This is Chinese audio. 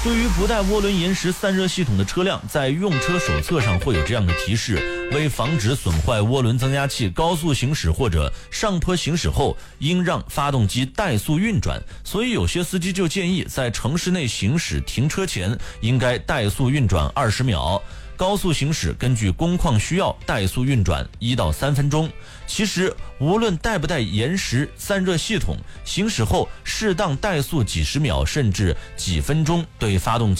对于不带涡轮延时散热系统的车辆，在用车手册上会有这样的提示：为防止损坏涡轮增压器，高速行驶或者上坡行驶后，应让发动机怠速运转。所以有些司机就建议，在城市内行驶停车前，应该怠速运转20秒。高速行驶根据工况需要怠速运转1到3分钟。其实无论带不带延时散热系统，行驶后适当怠速几十秒甚至几分钟，对发动机